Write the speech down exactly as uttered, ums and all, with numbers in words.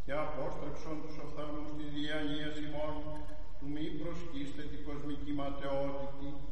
και απόστρεψον τους οφθαλμούς της διανοίας ημών, του μη προσκύστε την κοσμική ματαιότητη,